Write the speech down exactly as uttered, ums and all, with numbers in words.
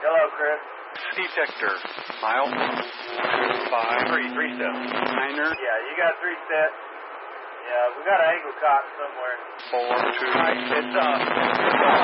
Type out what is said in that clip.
Hello, Chris. Detector. Mile. Five. Three, three steps. Niner. Yeah, you got three sets. Yeah, we got an angle cotton somewhere. Four. Two. All right, it's, uh,